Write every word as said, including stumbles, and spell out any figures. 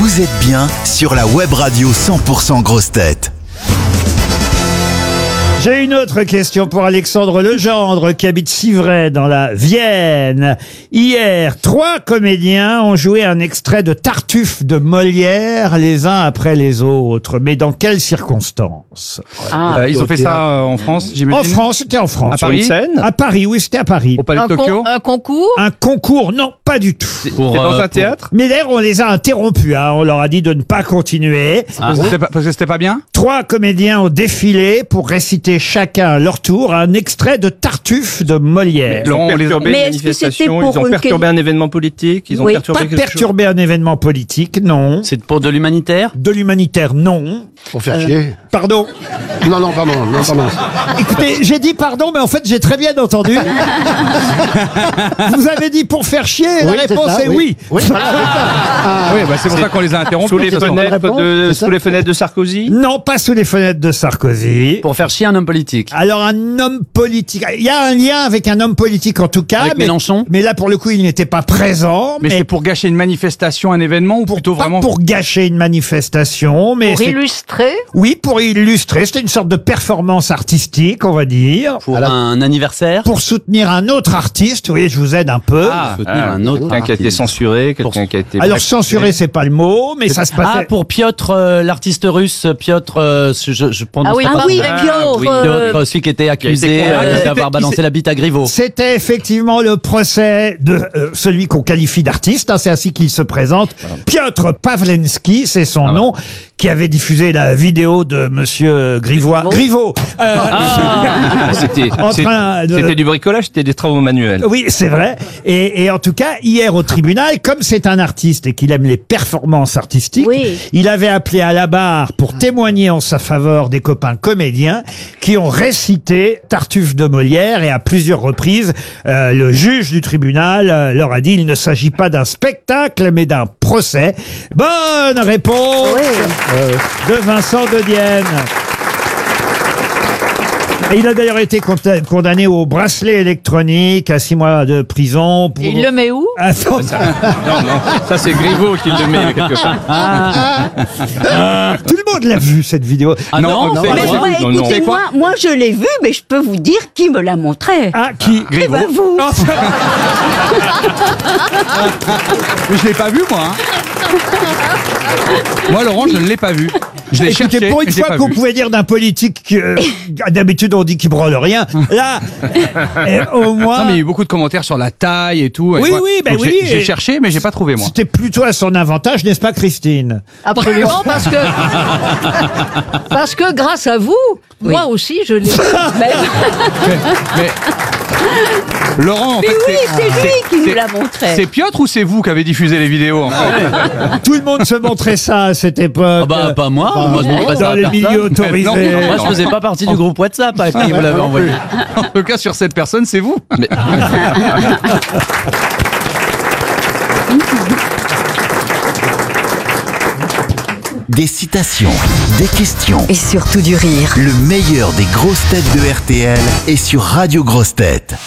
Vous êtes bien sur la web radio cent pour cent Grosses Têtes. J'ai une autre question pour Alexandre Legendre qui habite Civray dans la Vienne. Hier, trois comédiens ont joué un extrait de Tartuffe de Molière les uns après les autres. Mais dans quelles circonstances? Ah, euh, ils ont fait ça euh, en France, j'imagine. En France, c'était en France. À Paris? Sur une scène À Paris, oui, c'était à Paris. Au Palais un de Tokyo? con- un concours Un concours? Non, pas du tout. C'est dans euh, un théâtre? Mais d'ailleurs, on les a interrompus. Hein. On leur a dit de ne pas continuer. Parce que c'était pas- parce que c'était pas bien? Trois comédiens ont défilé pour réciter chacun à leur tour un extrait de Tartuffe de Molière. Ils ont perturbé Mais une est-ce que c'était manifestation, pour ils ont une perturbé un événement politique, ils ont Oui. perturbé Pas quelque chose. perturber un événement politique, non. C'est pour de l'humanitaire? De l'humanitaire, non. Pour faire chier. Pardon. Non, non, pardon, non, pardon. Écoutez, j'ai dit pardon, mais en fait, j'ai très bien entendu. Vous avez dit pour faire chier, la Oui, c'est réponse ça, est oui. Oui, voilà, c'est ça. Ah, Oui, bah c'est pour ça qu'on les a interrompus. Sous les ce soir. fenêtres de- sous les fenêtres de Sarkozy? Non, pas sous les fenêtres de Sarkozy. Pour faire chier un homme politique. Alors, un homme politique. Il y a un lien avec un homme politique, en tout cas. Avec mais, Mélenchon mais là, pour le coup, il n'était pas présent. Mais c'est pour gâcher une manifestation, un événement, ou plutôt pas vraiment pour gâcher une manifestation, mais pour c'est- illustrer. oui, pour illustrer. C'était une sorte de performance artistique, on va dire. Pour un anniversaire? Pour soutenir un autre artiste. Vous voyez, je vous aide un peu. Ah, Soutenir ah, un autre quelqu'un qui a été artiste. censuré, quelqu'un qui a été... Alors, censuré, c'est pas le mot, mais ça se passait. Ah, pour Piotr, euh, l'artiste russe, Piotr, euh, je, je prononce Ah oui, pas ah oui, bien. Piotr, Oui, euh, Piotr, celui qui était accusé condamné. euh, C'était- d'avoir balancé il la bite à Griveaux. C'était effectivement le procès de euh, celui qu'on qualifie d'artiste, hein, c'est ainsi qu'il se présente. Piotr Pawlenski, c'est son nom, qui avait diffusé la vidéo de Monsieur Grivois. Griveaux. Euh, C'était En c'est- train de- c'était du bricolage, c'était des travaux manuels. Oui, c'est vrai. Et, et en tout cas, hier au tribunal, comme c'est un artiste et qu'il aime les performances artistiques, Oui. il avait appelé à la barre pour témoigner en sa faveur des copains comédiens qui ont récité Tartuffe de Molière, et à plusieurs reprises, euh, le juge du tribunal euh, leur a dit il ne s'agit pas d'un spectacle mais d'un procès. Bonne réponse de Vincent de Dienne. Et il a d'ailleurs été conta- condamné au bracelet électronique à six mois de prison. Pour... Et il le met où? Attends, Non, non, ça c'est Griveaux qui le met quelque part. tout le monde l'a vu cette vidéo. Ah non, non, c'est non, Mais pas non, vrai. moi, non, non. écoutez, moi, moi, je l'ai vu, mais je peux vous dire qui me l'a montré. Ah, qui Eh ben, vous. Oh, Mais je l'ai pas vu, moi. hein. Moi, Laurent, je ne l'ai pas vu. Je l'ai Écoutez, cherché, pour mais une je l'ai fois pas qu'on vu. pouvait dire d'un politique que euh, d'habitude on dit qu'il branle rien, là, euh, au moins, Non, mais il y a eu beaucoup de commentaires sur la taille et tout. et Oui, moi- oui, ben donc oui, J'ai j'ai et- cherché, mais j'ai pas trouvé, moi. c'était plutôt à son avantage, n'est-ce pas, Christine? Absolument, parce que parce que grâce à vous, moi aussi, je l'ai. Mais, Mais Laurent, en mais fait, oui, c'est lui qui nous c'est- l'a montré. c'est Piotr ou c'est vous qui avez diffusé les vidéos en fait Tout le monde se montrait ça à cette époque. Ah bah, pas moi. moi, je montrais ça dans à les personne. milieux autorisés. Non, Moi, je faisais pas partie du groupe WhatsApp à qui vous l'avez envoyé. En tout cas, sur cette personne, c'est vous. Mais- Des citations, des questions. Et surtout du rire. Le meilleur des grosses têtes de R T L est sur Radio Grosses Têtes.